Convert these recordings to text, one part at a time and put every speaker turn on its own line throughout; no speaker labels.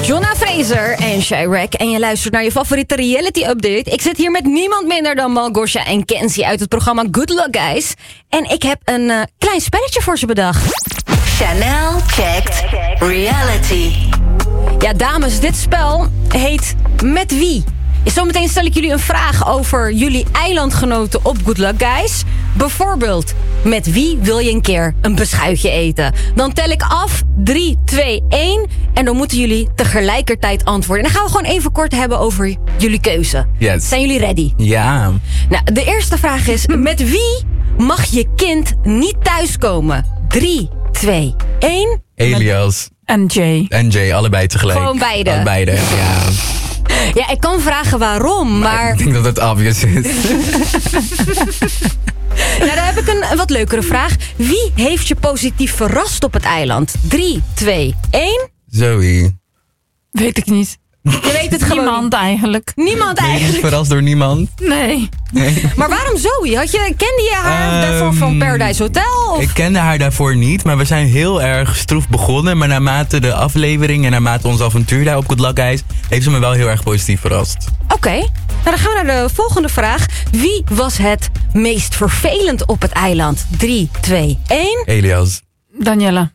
Jonna Fraser en Chirac. En je luistert naar je favoriete reality update. Ik zit hier met niemand minder dan Malgosia en Kenzie uit het programma Good Luck Guys. En ik heb een klein spelletje voor ze bedacht.
Chanel checkt reality.
Ja, dames, dit spel heet Met Wie? Zometeen stel ik jullie een vraag over jullie eilandgenoten op Good Luck Guys. Bijvoorbeeld, met wie wil je een keer een beschuitje eten? Dan tel ik af, 3, 2, 1. En dan moeten jullie tegelijkertijd antwoorden. En dan gaan we gewoon even kort hebben over jullie keuze.
Yes.
Zijn jullie ready?
Ja.
Nou, de eerste vraag is, met wie mag je kind niet thuiskomen? 3, 2, 1.
Elias.
En Jay.
En Jay, allebei tegelijk.
Gewoon beide.
Beide, ja.
Ja, ik kan vragen waarom, maar...
Ik denk dat het obvious is.
Ja, dan heb ik een wat leukere vraag. Wie heeft je positief verrast op het eiland? 3, 2, 1.
Zoe.
Weet ik niet.
Je weet het gewoon
Niemand eigenlijk.
Niemand
Ben je niet
eigenlijk.
verrast door niemand?
Nee.
Maar waarom Zoe? Kende je haar daarvoor van Paradise Hotel? Of?
Ik kende haar daarvoor niet, maar we zijn heel erg stroef begonnen. Maar naarmate de aflevering en naarmate ons avontuur daar op Good Luck Guys, heeft ze me wel heel erg positief verrast.
Oké, nou dan gaan we naar de volgende vraag. Wie was het meest vervelend op het eiland? 3, 2, 1.
Elias.
Danielle.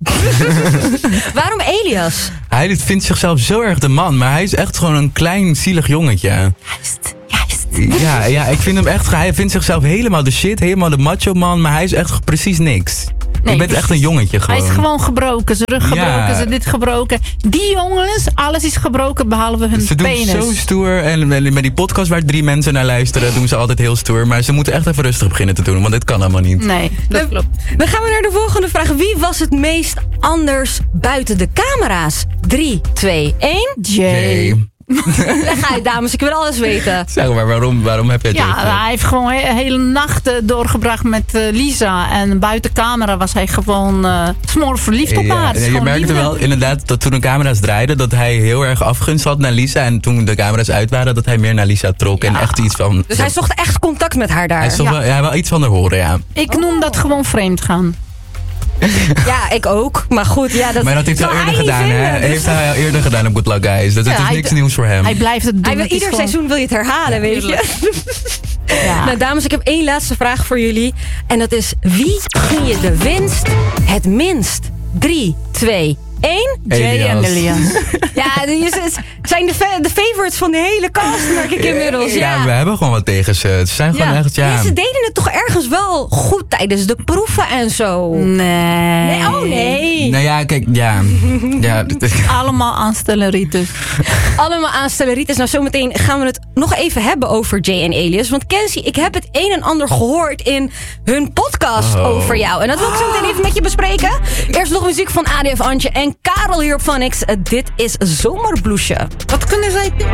Waarom Elias?
Hij vindt zichzelf zo erg de man, maar hij is echt gewoon een klein zielig jongetje.
Juist.
Ja, ik vind hem echt, hij vindt zichzelf helemaal de shit, helemaal de macho man, maar hij is echt precies niks.
Nee,
Je bent echt een jongetje gewoon.
Hij is gewoon gebroken. Zijn rug gebroken,
Ja.
zijn dit gebroken. Die jongens, alles is gebroken behalve hun
Ze doen
penis.
zo stoer. En met die podcast waar 3 mensen naar luisteren, doen ze altijd heel stoer. Maar ze moeten echt even rustig beginnen te doen, want dit kan allemaal niet.
Nee, dat klopt.
Dan gaan we naar de volgende vraag. Wie was het meest anders buiten de camera's? 3, 2, 1.
Jay.
Leg uit, dames. Ik wil alles weten.
Zeg maar, waarom heb je het
Ja,
over?
hij heeft gewoon hele nachten doorgebracht met Lisa. En buiten camera was hij gewoon smoor verliefd op haar. Het is
je
gewoon
merkte
liefde.
wel inderdaad dat toen de camera's draaiden, dat hij heel erg afgunst had naar Lisa. En toen de camera's uit waren, dat hij meer naar Lisa trok. En echt iets van...
Dus hij zocht echt contact met haar daar.
Hij zocht wel iets van haar horen, ja.
Ik noem dat gewoon vreemd gaan.
Ja, ik ook. Maar goed, ja, dat
Maar dat heeft hij al
zou
eerder
niet
gedaan, hè?
vinden. Dus
Heeft hij al eerder gedaan op Good Luck Guys. Dus het
Ja,
is
hij-
niks nieuws voor hem.
Hij blijft het doen.
Hij wil,
Het is
ieder
gewoon-
seizoen wil je het herhalen, weet je.
Ja.
Nou, dames, ik heb 1 laatste vraag voor jullie. En dat is, wie gun je de winst het minst? 3, 2, 1.
Jay en Elias.
Ja, die zijn de favorites van de hele cast, merk ik inmiddels.
Ja, we hebben gewoon wat tegen ze. Ze zijn gewoon echt, ja.
Ze deden het toch ergens wel goed tijdens de proeven en zo.
Nee.
Oh nee.
Nou ja, kijk, ja.
Allemaal aanstelleritis.
Allemaal aanstelleritis. Nou, zometeen gaan we het nog even hebben over Jay en Elias. Want Kenzie, ik heb het een en ander gehoord in hun podcast over jou. En dat wil ik zo meteen even met je bespreken. Eerst nog muziek van ADF Antje en Karel hier op Phonics. Dit is Zomerbloesje.
Wat kunnen zij doen?